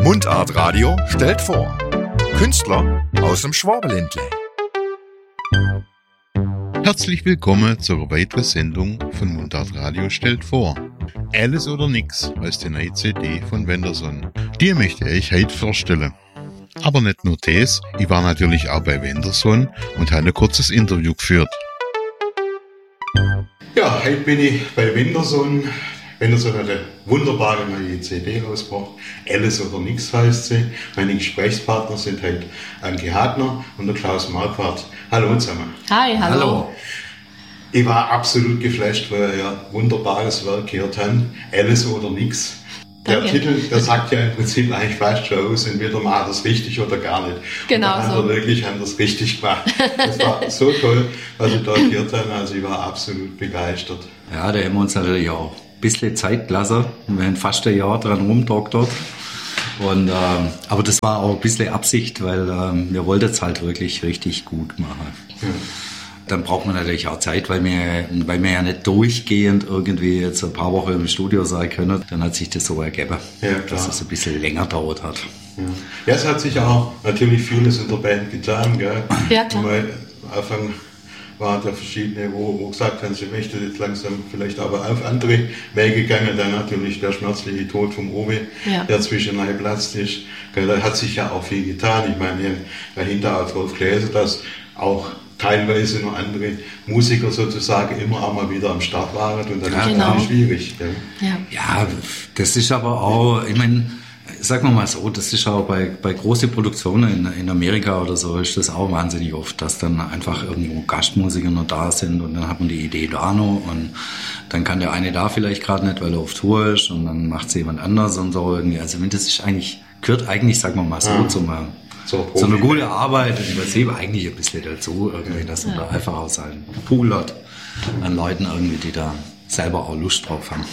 Mundart-Radio stellt vor. Künstler aus dem Schwabenländle. Herzlich willkommen zur weiteren Sendung von Mundart-Radio stellt vor. Alles oder nix heißt die neue CD von Wenderson. Die möchte ich heute vorstellen. Aber nicht nur das, ich war natürlich auch bei Wenderson und habe ein kurzes Interview geführt. Ja, heute bin ich bei Wenderson. Wenderson hat eine wunderbare neue CD rausgebracht. Alles oder nix heißt sie. Meine Gesprächspartner sind heute Anke Hagner und der Klaus Marquardt. Hallo zusammen. Hi, hallo. Ich war absolut geflasht, weil ihr ja wunderbares Werk gehört habt. Alles oder nix. Der Danke. Titel, der sagt ja im Prinzip eigentlich fast schon aus, entweder man hat das richtig oder gar nicht. Genau und so. haben das richtig gemacht. Das war so toll, was ich da gehört habe. Also ich war absolut begeistert. Ja, da haben wir uns natürlich auch ein bisschen Zeit gelassen. Wir haben fast ein Jahr dran rumdoktert. Und, aber das war auch ein bisschen Absicht, weil wir wollten es halt wirklich richtig gut machen. Ja. Dann braucht man natürlich auch Zeit, weil wir ja nicht durchgehend irgendwie jetzt ein paar Wochen im Studio sein können. Dann hat sich das so ergeben, dass es ein bisschen länger dauert hat. Ja, es hat sich auch natürlich vieles in der Band getan. Gell? Ja, klar. Am Anfang waren da verschiedene, wo gesagt haben, sie möchten jetzt langsam vielleicht aber auf andere Wege gegangen. Dann natürlich der schmerzliche Tod vom Owe, der zwischendurch geplatzt ist. Gell? Da hat sich ja auch viel getan. Ich meine, wir haben dahinter auch drauf gelesen, dass auch teilweise noch andere Musiker sozusagen immer auch mal wieder am Start waren und dann ist es natürlich schwierig. Gell? Ja, das ist aber auch, ich meine, sagen wir mal so, das ist auch bei großen Produktionen in Amerika oder so, ist das auch wahnsinnig oft, dass dann einfach irgendwo Gastmusiker noch da sind und dann hat man die Idee da noch und dann kann der eine da vielleicht gerade nicht, weil er auf Tour ist und dann macht es jemand anders und so irgendwie. Also wenn das ist gehört eigentlich, sagen wir mal so, so eine gute Arbeit und das eben eigentlich ein bisschen dazu, irgendwie, dass man da einfach auch seinen Pool hat an Leuten irgendwie, die da selber auch Lust drauf haben.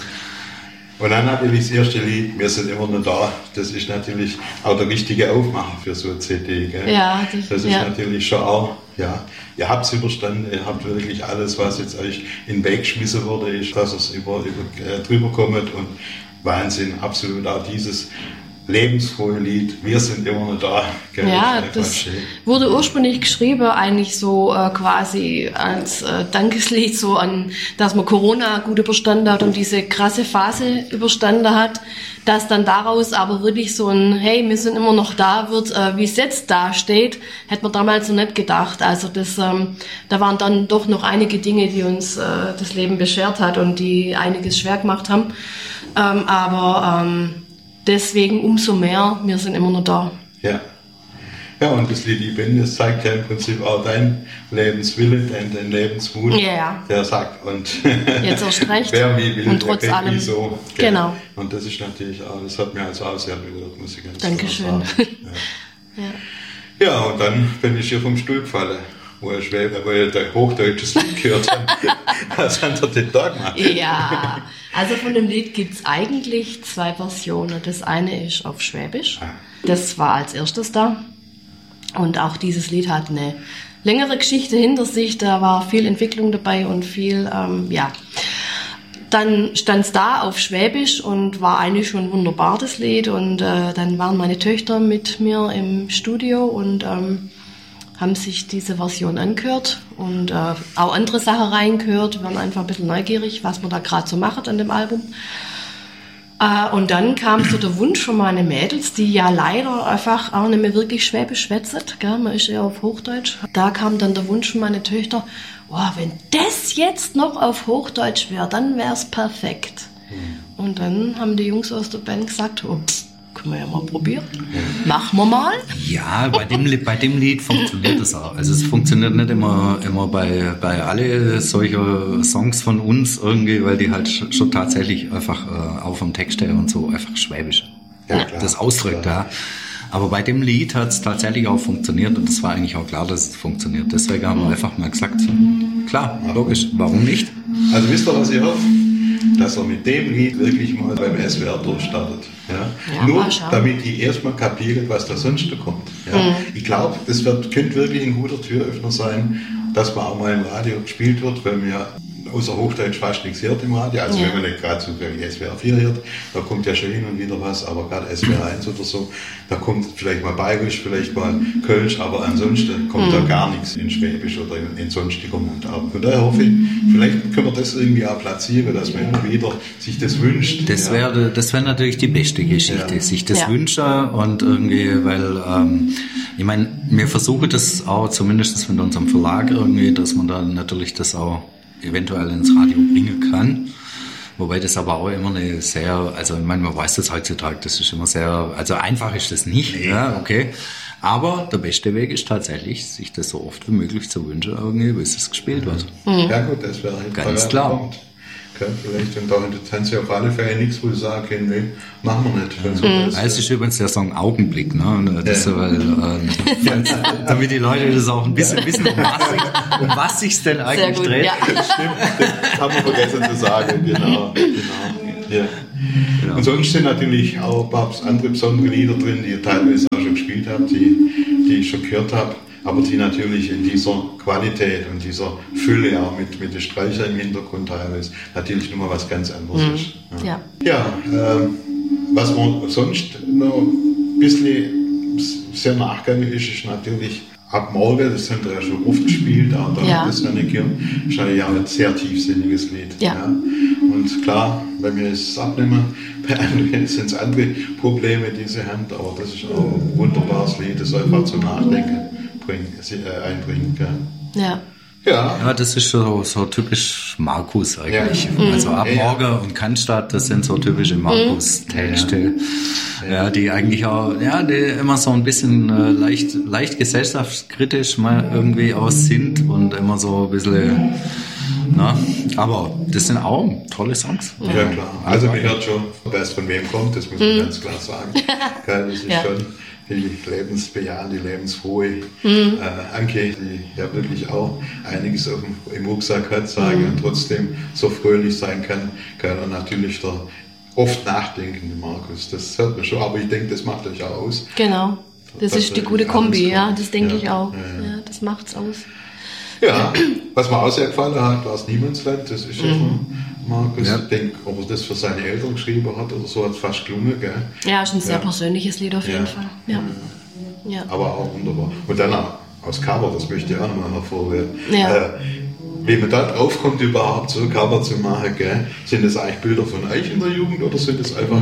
Und dann natürlich das erste Lied, wir sind immer noch da, das ist natürlich auch der richtige Aufmacher für so eine CD. Gell? Ja, das ist natürlich schon auch, ihr habt es überstanden, ihr habt wirklich alles, was jetzt euch in den Weg geschmissen wurde, ist, dass es drüber kommt und Wahnsinn, absolut auch dieses lebensfrohe Lied, wir sind immer noch da. Gell? Ja, das wurde ursprünglich geschrieben, eigentlich so quasi als Dankeslied so an, dass man Corona gut überstanden hat und diese krasse Phase überstanden hat, dass dann daraus aber wirklich so ein, hey, wir sind immer noch da wird, wie es jetzt da steht, hätte man damals noch nicht gedacht. Also das, da waren dann doch noch einige Dinge, die uns das Leben beschert hat und die einiges schwer gemacht haben. Deswegen umso mehr, wir sind immer noch da. Ja, und das Lied Ich bin, das zeigt ja im Prinzip auch dein Lebenswille, dein Lebensmut. Der sagt, und jetzt erst recht. Wer wie will, und trotz allem. So. Genau. Und das ist natürlich auch, das hat mir also auch sehr berührt, muss ich ganz Dankeschön. klar sagen. Ja, und dann bin ich hier vom Stuhl gefallen, wo ich ein hochdeutsches Lied gehört habe. Was hat er denn da gemacht? Ja, also von dem Lied gibt es eigentlich 2 Versionen. Das eine ist auf Schwäbisch. Das war als erstes da. Und auch dieses Lied hat eine längere Geschichte hinter sich. Da war viel Entwicklung dabei und viel, Dann stand es da auf Schwäbisch und war eigentlich schon wunderbar, das Lied. Und dann waren meine Töchter mit mir im Studio und haben sich diese Version angehört und auch andere Sachen reingehört. Wir waren einfach ein bisschen neugierig, was man da gerade so macht an dem Album. Und dann kam so der Wunsch von meinen Mädels, die ja leider einfach auch nicht mehr wirklich Schwäbisch schwätzen, gell? Man ist eher auf Hochdeutsch. Da kam dann der Wunsch von meinen Töchtern, wenn das jetzt noch auf Hochdeutsch wäre, dann wäre es perfekt. Und dann haben die Jungs aus der Band gesagt, können wir ja mal probieren. Machen wir mal. Ja, bei dem Lied funktioniert das auch. Also es funktioniert nicht immer bei alle solche Songs von uns irgendwie, weil die halt schon tatsächlich einfach auch vom Text her und so einfach schwäbisch das ausdrückt. Ja. Aber bei dem Lied hat es tatsächlich auch funktioniert und es war eigentlich auch klar, dass es funktioniert. Deswegen haben wir einfach mal gesagt, klar, logisch, warum nicht? Also wisst ihr, was ich hoffe? Dass er mit dem Lied wirklich mal beim SWR durchstartet. Ja? Nur damit die erstmal kapieren, was da sonst kommt. Ja? Ich glaube, das könnte wirklich ein guter Türöffner sein, dass man auch mal im Radio gespielt wird, weil wir außer Hochdeutsch fast nichts hört im Radio. Also wenn man nicht gerade zufällig SWR 4 hört, da kommt ja schon hin und wieder was, aber gerade SWR 1 oder so, da kommt vielleicht mal Bayerisch, vielleicht mal Kölsch, aber ansonsten kommt da gar nichts in Schwäbisch oder in sonstiger Mundart. Von daher hoffe ich, vielleicht können wir das irgendwie auch platzieren, dass man immer wieder sich das wünscht. Das wäre natürlich die beste Geschichte, sich das wünschen und irgendwie, weil ich meine, wir versuchen das auch zumindest mit unserem Verlag irgendwie, dass man dann natürlich das auch eventuell ins Radio bringen kann. Wobei das aber auch immer eine sehr, also ich meine, man weiß das heutzutage, das ist immer sehr, also einfach ist das nicht, ja, okay. Aber der beste Weg ist tatsächlich, sich das so oft wie möglich zu wünschen, irgendwie, bis es gespielt wird. Ja gut, das wäre halt ganz klar. Punkt. Okay, vielleicht, und da haben sie auf alle Fälle nichts, wo sie sagen können, nee, machen wir nicht. Es ist übrigens der Song Augenblick, ne? Das weil, damit die Leute das auch ein bisschen wissen, um was sich denn eigentlich dreht. Ja. Stimmt, das haben wir vergessen zu sagen, genau. Ja. Genau. Und sonst sind natürlich auch ein paar andere besondere Lieder drin, die ihr teilweise auch schon gespielt habt, die ich schon gehört habe, aber die natürlich in dieser Qualität und dieser Fülle auch mit den Streichern im Hintergrund teilweise natürlich nochmal was ganz anderes ist. Was man sonst noch ein bisschen sehr nachgegangen ist natürlich ab morgen, das haben wir ja schon oft gespielt, auch da das ist ja ein sehr tiefsinniges Lied. Ja. Und klar, bei mir ist es abnehmen, bei anderen sind es andere Probleme, die sie haben, aber das ist auch ein wunderbares Lied, das einfach zum Nachdenken einbringt. Ja, das ist so typisch Markus eigentlich. Ja. Also ab morgen und Cannstatt, das sind so typische Markus-Texte. Ja, die eigentlich auch, die immer so ein bisschen leicht gesellschaftskritisch mal irgendwie aus sind und immer so ein bisschen, aber das sind auch tolle Songs. Ja, klar. Also man hört schon, wer von wem kommt, das muss man ganz klar sagen. Das ist schon die lebensbejahende, lebensfrohe Anke, die ja wirklich auch einiges im Rucksack hat, und trotzdem so fröhlich sein kann. Und natürlich der oft nachdenkende Markus, das hört man schon, aber ich denke, das macht euch auch aus. Genau, das ist die gute Kombi, das denke ich auch. Ja, das macht's aus. Ja, was mir auch sehr gefallen hat, war das Niemandsland, das ist ja von Markus. Ich denke, ob er das für seine Eltern geschrieben hat oder so, hat es fast gelungen, gell? Ja, ist ein sehr persönliches Lied auf jeden Fall. Ja. Aber auch wunderbar. Und dann auch aus Cover, das möchte ich auch nochmal hervorheben. Wie man da drauf kommt, überhaupt so Cover zu machen, gell? Sind das eigentlich Bilder von euch in der Jugend oder sind das einfach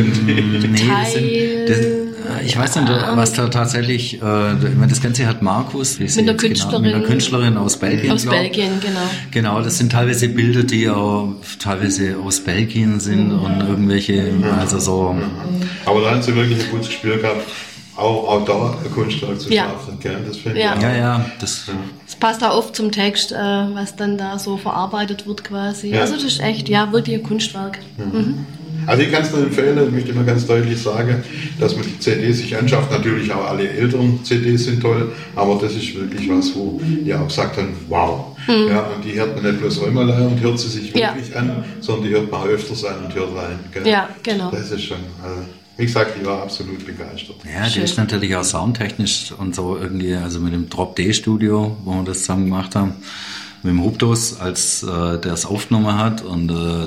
ich weiß nicht, was da tatsächlich, das Ganze hat Markus, mit einer Künstlerin aus Belgien. Aus Belgien, genau. Genau, das sind teilweise Bilder, die auch teilweise aus Belgien sind und irgendwelche, also so. Aber da haben sie wirklich ein gutes Gespür gehabt. Auch da ein Kunstwerk zu schaffen, gell? Das finde ich das passt auch oft zum Text, was dann da so verarbeitet wird quasi. Ja. Also das ist echt, wirklich ein Kunstwerk. Also ich kann es nur empfehlen, ich möchte mal ganz deutlich sagen, dass man die CDs sich anschafft. Natürlich auch alle älteren CDs sind toll, aber das ist wirklich was, wo ihr auch sagt dann, wow. Und die hört man nicht bloß einmal und hört sie sich wirklich an, sondern die hört man öfters an und hört rein. Gell? Ja, genau. Das ist schon... wie gesagt, ich war absolut begeistert. Ja, die ist natürlich auch soundtechnisch und so irgendwie, also mit dem Drop-D-Studio, wo wir das zusammen gemacht haben, mit dem Hubdos, als der es aufgenommen hat und der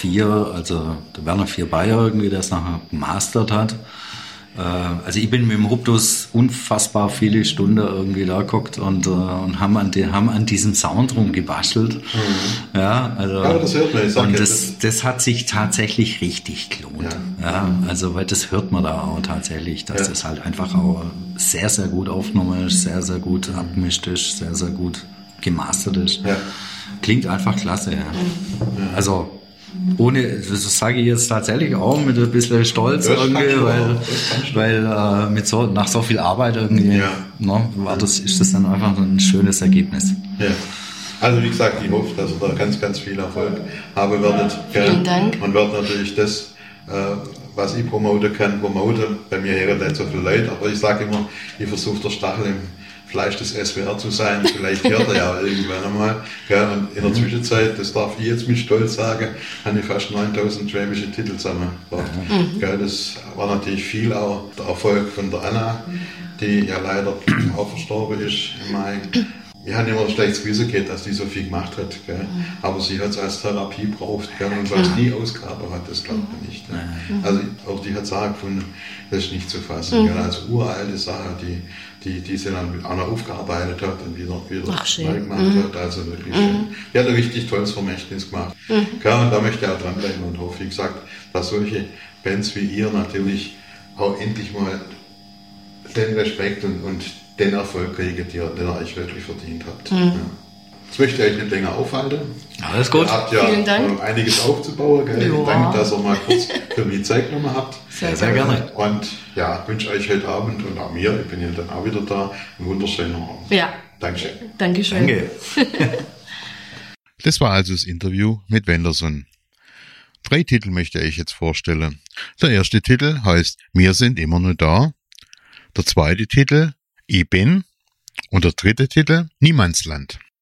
Werner Vierbeyer irgendwie, der es nachher gemastert hat. Also ich bin mit dem Hubdos unfassbar viele Stunden irgendwie da geguckt und haben an diesem Sound rumgebastelt. Ja, also das hört man. Und das hat sich tatsächlich richtig gelohnt. Ja, also weil das hört man da auch tatsächlich, dass das halt einfach auch sehr, sehr gut aufgenommen ist, sehr, sehr gut abgemischt ist, sehr, sehr gut gemastert ist. Ja. Klingt einfach klasse. Ja. Also das sage ich jetzt tatsächlich auch mit ein bisschen Stolz irgendwie, weil nach so viel Arbeit irgendwie ist das dann einfach ein schönes Ergebnis. Ja. Also wie gesagt, ich hoffe, dass ihr da ganz, ganz viel Erfolg haben werdet. Vielen Dank. Und wird natürlich das, was ich promoten kann, promoten. Bei mir hören nicht so viele Leute, aber ich sage immer, ich versuche der Stachel im Fleisch des SWR zu sein, vielleicht hört er ja irgendwann einmal. Und in der Zwischenzeit, das darf ich jetzt mit Stolz sagen, habe ich fast 9000 schwäbische Titel zusammengebracht. Das war natürlich viel auch der Erfolg von der Anna, die ja leider auch verstorben ist im Mai. wir haben immer ein schlechtes Gewissen gehabt, dass die so viel gemacht hat. Gell? Aber sie hat es als Therapie braucht. Gell? Und was die Ausgabe hat, das glaubt man nicht. Ne? Also auch die hat Sachen gefunden, das ist nicht zu fassen. Gell? Also uralte Sachen, die sie dann auch noch aufgearbeitet hat und wieder neu gemacht hat. Also wirklich schön. Die hat ein richtig tolles Vermächtnis gemacht. Gell? Und da möchte ich auch dranbleiben und hoffe, wie gesagt, dass solche Bands wie ihr natürlich auch endlich mal den Respekt und den Erfolg kriegen, den ihr euch wirklich verdient habt. Ja. Jetzt möchte ich euch nicht länger aufhalten. Alles gut. Ihr habt ja einiges aufzubauen. Gell? Ja. Danke, dass ihr mal kurz für mich Zeit genommen habt. Sehr, sehr gerne. Und ja, wünsche euch heute Abend und auch mir, ich bin ja dann auch wieder da, einen wunderschönen Abend. Ja. Dankeschön. Dankeschön. Danke. Das war also das Interview mit Wenderson. 3 Titel möchte ich jetzt vorstellen. Der erste Titel heißt Wir sind immer nur da. Der zweite Titel Ich bin. Und der dritte Titel Niemandsland.